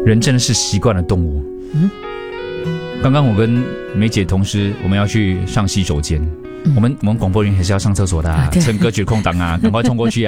人真的是习惯了动物。刚刚我跟梅姐同时，我们要去上洗手间。我们广播人还是要上厕所的趁歌曲空档赶快冲过去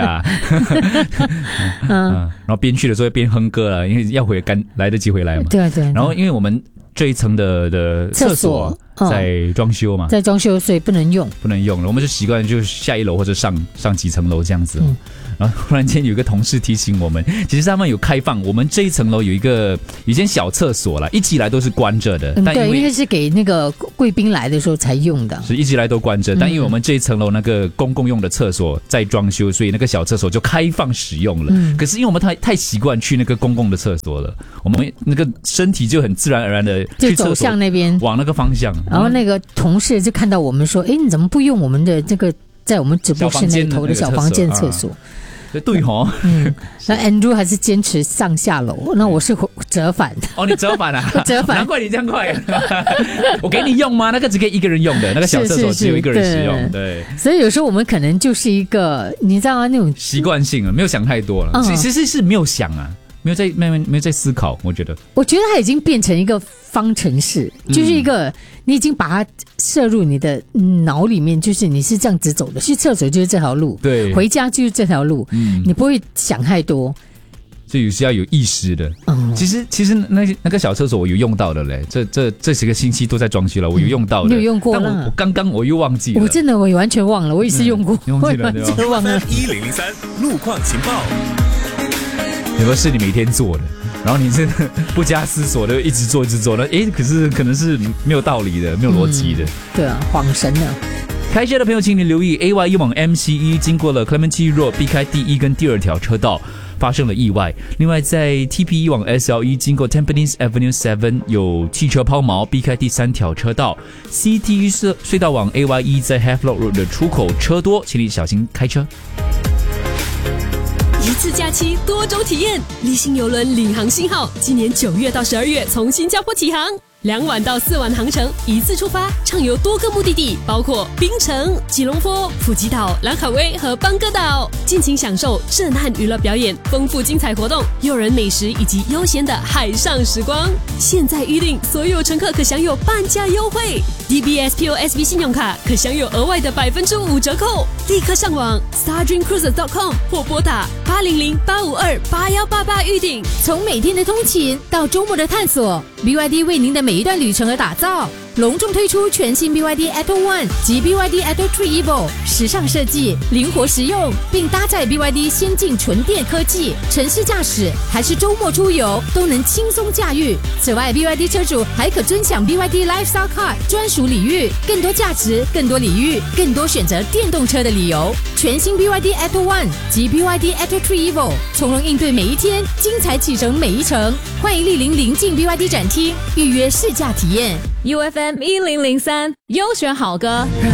然后边去的时候边哼歌了，因为要来得及回来嘛。 对。 然后因为我们这一层的厕所在装修嘛， 在装修，所以不能用了。我们就习惯就下一楼或者上几层楼这样子。然后忽然间有一个同事提醒我们，其实他们有开放，我们这一层楼有一间小厕所啦，一直以来都是关着的。但对，因为是给那个贵宾来的时候才用的， 是一直以来都关着。但因为我们这一层楼那个公共用的厕所在装修，所以那个小厕所就开放使用了。可是因为我们太习惯去那个公共的厕所了，我们那个身体就很自然而然的去厕所， 就走向那边， 往那个方向。 然后那个同事就看到我们说：“哎，你怎么不用我们的这个在我们直播室那头的小房间厕所？” 对吼， 那 Andrew 还是坚持上下楼，那我是折返。 你折返啊？ 折返， 难怪你这样快。我给你用吗？那个只可以一个人用的，那个小厕所只有一个人使用。对， 所以有时候我们可能就是一个，你知道吗？那种习惯性了，没有想太多了。其实是没有想啊。没有在思考，我觉得它已经变成一个方程式，就是一个你已经把它摄入你的脑里面，就是你是这样子走的，去厕所就是这条路，对，回家就是这条路，你不会想太多， 所以是要有意识的。其实那个小厕所我有用到的嘞，这几个星期都在装修了，我有用到的。 你有用过了？ 我刚刚我又忘记了。 我完全忘了，我也是用过， 忘记了对吧？ 忘了。 1003路况情报。 有没有是你每天做的，然后你是不加思索的一直做呢？可能是没有道理的，没有逻辑的。 对啊，晃神了。 开车的朋友请你留意 AY1 往 MC1 经过了 Clementi Road 避开第1跟第2条车道发生了意外。另外在 TP1 往 SL1 经过 Tampines Avenue 7有汽车抛锚避开第3条车道。CT 隧道往 AY1 在 Havelock Road 的出口车多，请你小心开车。 一次假期多州体验，立新邮轮领航信号今年9月到12月从新加坡起航，2晚到4晚航程，一次出发，畅游多个目的地，包括槟城、吉隆坡、普吉岛、兰卡威和邦哥岛，尽情享受震撼娱乐表演、丰富精彩活动、诱人美食以及悠闲的海上时光。现在预订，所有乘客可享有半价优惠 ，DBS POSB 信用卡可享有额外的5%折扣。立刻上网 stardreamcruises.com 或拨打800-852-8188预订。 从每天的通勤到周末的探索 ，BYD 为您的每一段旅程而打造。隆重推出全新 BYD Atto One 及 BYD Atto 3 Evo， 时尚设计，灵活实用，并搭载 BYD 先进纯电科技，城市驾驶还是周末出游都能轻松驾驭。此外 ，BYD 车主还可尊享 BYD Lifestyle Card 专属礼遇，更多价值，更多礼遇，更多选择电动车的理由。全新 BYD Atto One 及 BYD Atto 3 Evo， 从容应对每一天，精彩启程每一程。欢迎莅临临近 BYD 展厅，预约试驾体验。 UFM 1003优选好歌，让